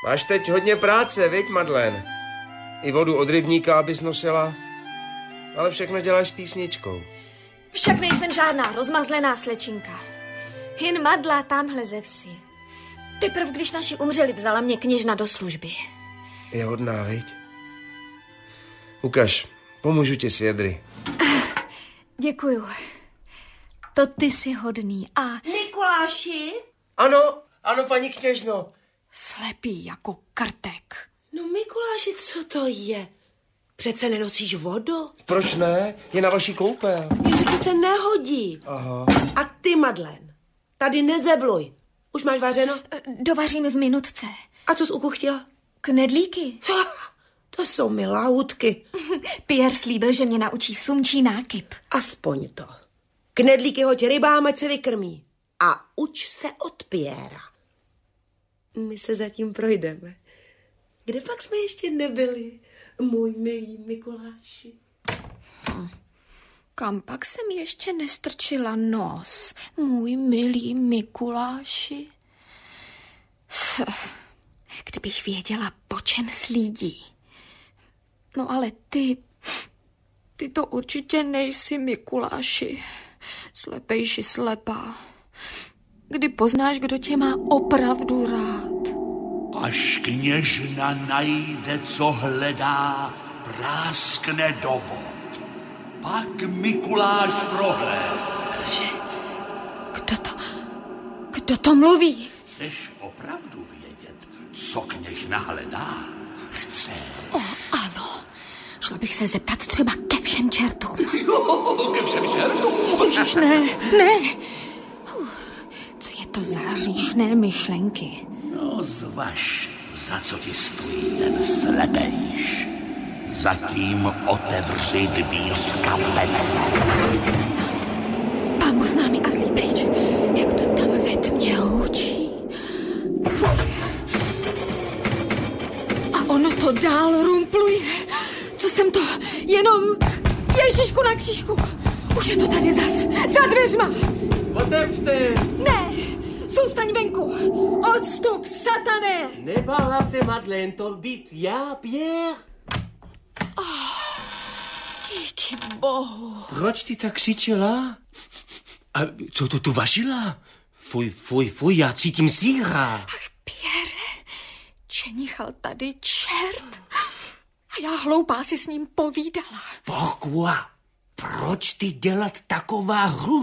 Máš teď hodně práce, viď, Madlen? I vodu od rybníka, abys nosila. Ale všechno děláš s písničkou. Však nejsem žádná rozmazlená slečinka. Jen Madla tamhle ze vsi. Teprv, když naši umřeli, vzala mě kněžna do služby. Je hodná, viď? Ukaž, pomůžu ti s vědry. Děkuju. To ty jsi hodný. A... Mikuláši? Ano, paní kněžno. Slepý jako krtek. No Mikuláši, co to je? Přece nenosíš vodu? Proč ne? Je na vaší koupel. Jenže to se nehodí. Aha. A ty, Madlen, tady nezevluj. Už máš vařeno? Dovaříme v minutce. A co jsi ukuchtila? Knedlíky. To jsou miláutky. Pierre slíbil, že mě naučí sumčí nákyp. Aspoň to. Knedlíky hoď rybám, ať se vykrmí. A uč se od Pierra. My se zatím projdeme. Kde pak jsme ještě nebyli, můj milý Mikuláši? Kam pak jsem ještě nestrčila nos, můj milý Mikuláši? Kdybych věděla, po čem slídí. No ale ty to určitě nejsi, Mikuláši. Slepejši slepá. Kdy poznáš, kdo tě má opravdu rád? Až kněžna najde, co hledá, práskne do bod. Pak Mikuláš prohlédne. Cože? Kdo to mluví? Chceš opravdu vědět, co kněžna hledá? Chce. Ano. Šlo bych se zeptat třeba ke všem čertům. Jo, ke všem čertům? Ježiš, ne. Co je to za hříšné myšlenky? No zvaž, za co ti stojí ten slepejš. Zatím otevři dvíř kapece. Pámu známý a zlý pryč, jak to tam ve tmě houčí. A ono to dál rumpluje. Co jsem to? Jenom Ježišku na křížku. Už je to tady zas, za dveřma. Otevřte! Ne, zůstaň venku. Odstup, satané. Nebála se, Madlen, to být já, Pierre? Díky bohu. Proč ty tak křičela? A co to tu vařila? Fuj, já cítím síra. Ach, Pierre, čenichal tady čert. A já hloupá si s ním povídala. Pourquoi? Proč ty dělat taková hru?